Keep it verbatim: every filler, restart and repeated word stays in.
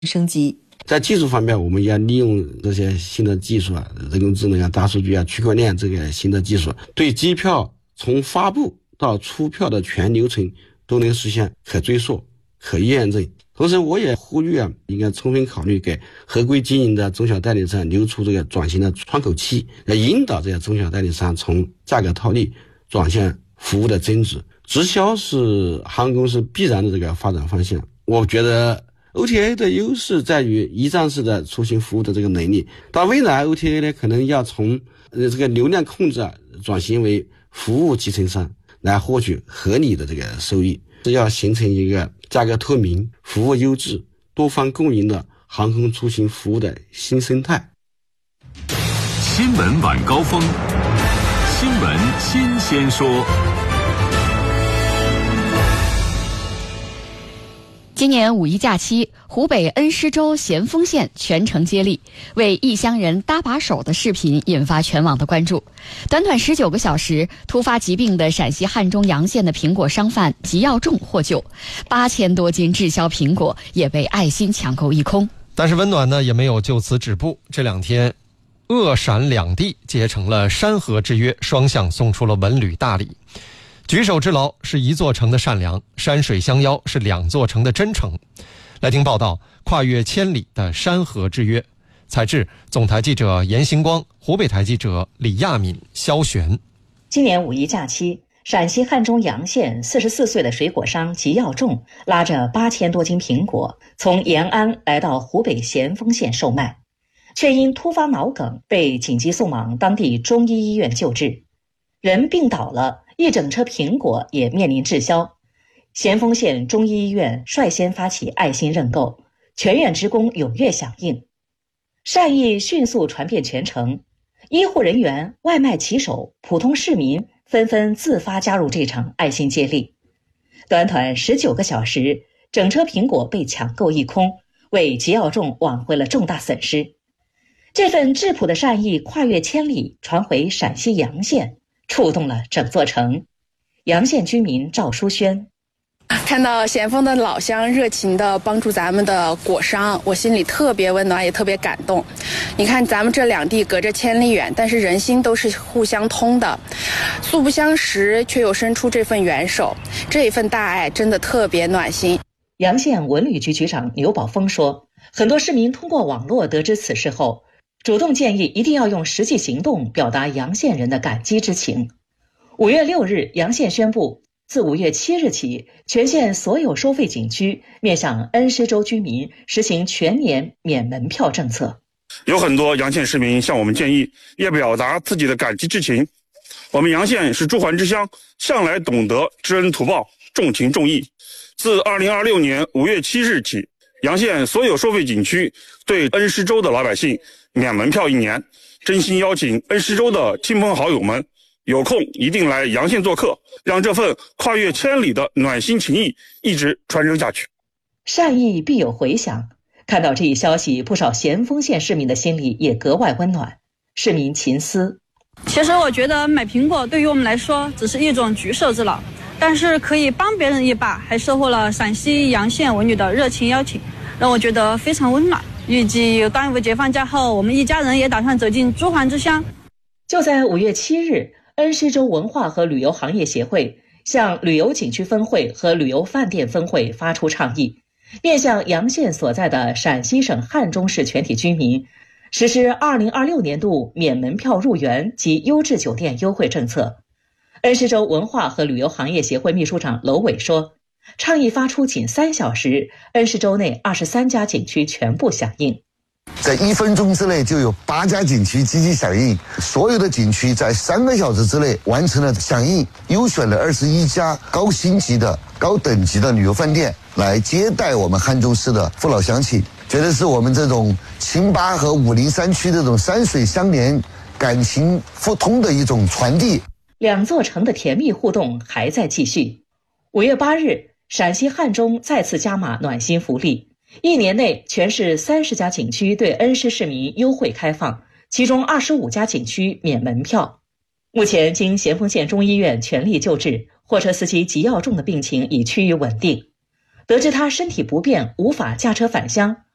升级。 在技术方面，我们要利用这些新的技术啊，人工智能啊、大数据啊、区块链这个新的技术，对机票从发布到出票的全流程都能实现可追溯、可验证。同时，我也呼吁啊，应该充分考虑给合规经营的中小代理商留出这个转型的窗口期，来引导这些中小代理商从价格套利转向服务的增值。直销是航空公司必然的这个发展方向。我觉得O T A 的优势在于一站式的出行服务的这个能力，但未来 O T A 呢，可能要从呃这个流量控制啊转型为服务集成商，来获取合理的这个收益，是要形成一个价格透明、服务优质、多方共赢的航空出行服务的新生态。 新闻晚高峰，新闻新鲜说。 今年五一假期，湖北恩施州咸丰县全程接力，为异乡人搭把手的视频引发全网的关注。短短十九个小时，突发疾病的陕西汉中洋县的苹果商贩吉耀仲获救，八千多斤滞销苹果也被爱心抢购一空。 但是温暖呢也没有就此止步，这两天，鄂陕两地结成了山河之约，双向送出了文旅大礼。举手之劳是一座城的善良，山水相邀是两座城的真诚。来听报道，跨越千里的山河之约。采制总台记者严星光，湖北台记者李亚敏、肖璇。 今年五一假期，陕西汉中洋县四十四岁的水果商吉耀仲拉着八千多斤苹果，从延安来到湖北咸丰县售卖，却因突发脑梗被紧急送往当地中医医院救治，人病倒了。一整车苹果也面临滞销，咸丰县中医医院率先发起爱心认购，全院职工踊跃响应，善意迅速传遍全城，医护人员、外卖骑手、普通市民纷纷自发加入这场爱心接力。短短十九个小时，整车苹果被抢购一空，为吉耀仲挽回了重大损失。这份质朴的善意跨越千里，传回陕西洋县，触动了整座城。洋县居民赵淑轩， 看到咸丰的老乡热情地帮助咱们的果商，我心里特别温暖，也特别感动。你看咱们这两地隔着千里远，但是人心都是互相通的，素不相识却又伸出这份援手，这一份大爱真的特别暖心。 洋县文旅局局长牛宝峰说，很多市民通过网络得知此事后，主动建议一定要用实际行动表达洋县人的感激之情。五月六日，洋县宣布，自五月七日起，全县所有收费景区面向恩施州居民实行全年免门票政策。 有很多洋县市民向我们建议，也表达自己的感激之情。我们洋县是珠环之乡，向来懂得知恩图报、重情重义。自二零二六年五月七日起，洋县所有收费景区对恩施州的老百姓免门票一年，真心邀请恩施州的亲朋好友们有空一定来洋县做客，让这份跨越千里的暖心情谊一直传承下去。 善意必有回响，看到这一消息，不少咸丰县市民的心里也格外温暖。市民秦思， 其实我觉得买苹果对于我们来说只是一种举手之劳，但是可以帮别人一把，还收获了陕西洋县文旅的热情邀请，让我觉得非常温暖。预计端午节放假后，我们一家人也打算走进珠环之乡。 就在五月七日，恩施州文化和旅游行业协会向旅游景区分会和旅游饭店分会发出倡议，面向洋县所在的陕西省汉中市全体居民实施二零二六年度免门票入园及优质酒店优惠政策。恩施州文化和旅游行业协会秘书长娄伟说，倡议发出仅三小时，恩施州内二十三家景区全部响应。 在一分钟之内就有八家景区积极响应，所有的景区在三个小时之内完成了响应，优选了二十一家高星级的高等级的旅游饭店来接待我们汉中市的父老乡亲，觉得是我们这种秦巴和武陵山区这种山水相连、感情互通的一种传递。 两座城的甜蜜互动还在继续。五月八日，陕西汉中再次加码暖心福利，一年内全市三十家景区对恩施市民优惠开放，其中二十五家景区免门票。目前经咸丰县中医院全力救治，货车司机吉耀仲的病情已趋于稳定。得知他身体不便无法驾车返乡，